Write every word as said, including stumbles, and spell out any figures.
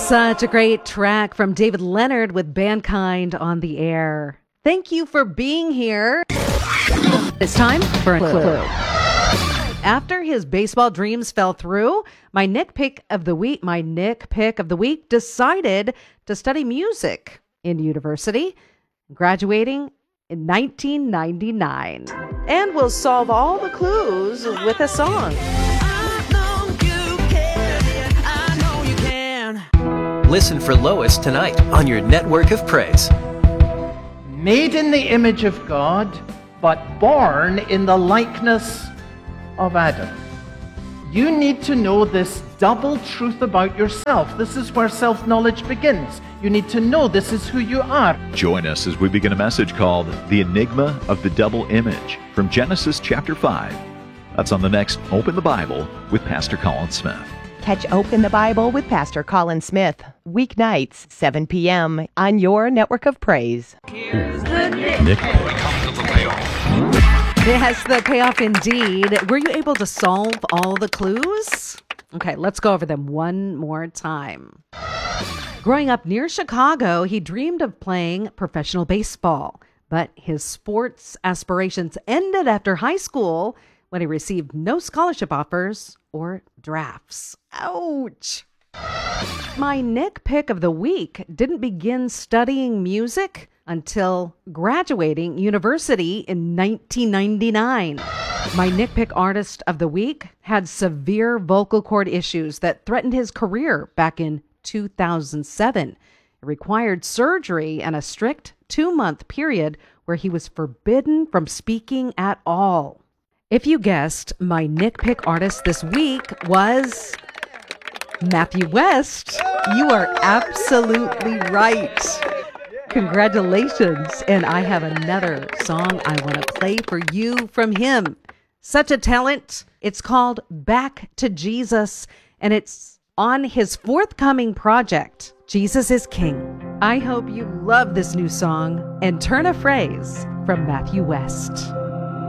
Such a great track from David Leonard with Bandkind on the air. Thank you for being here. It's time for a clue. clue. After his baseball dreams fell through, my Nick pick of the week, my Nick pick of the week decided to study music in university, graduating in nineteen ninety-nine. And we'll solve all the clues with a song. Listen for Lois tonight on your network of praise. Made in the image of God, but born in the likeness of Adam. You need to know this double truth about yourself. This is where self-knowledge begins. You need to know this is who you are. Join us as we begin a message called The Enigma of the Double Image from Genesis chapter five. That's on the next Open the Bible with Pastor Colin Smith. Catch Open the Bible with Pastor Colin Smith, weeknights, seven p.m. on your network of praise. Here's the Nick. Nick. Yes, the payoff indeed. Were you able to solve all the clues? Okay, let's go over them one more time. Growing up near Chicago, he dreamed of playing professional baseball, but his sports aspirations ended after high school when he received no scholarship offers or drafts. Ouch. My Nick pick of the week didn't begin studying music until graduating university in nineteen ninety-nine. My Nick pick artist of the week had severe vocal cord issues that threatened his career back in two thousand seven. It required surgery and a strict two-month period where he was forbidden from speaking at all. If you guessed, my Nick pick artist this week was Matthew West. You are absolutely right. Congratulations. And I have another song I want to play for you from him. Such a talent. It's called Back to Jesus, and it's on his forthcoming project, Jesus is King. I hope you love this new song and turn a phrase from Matthew West.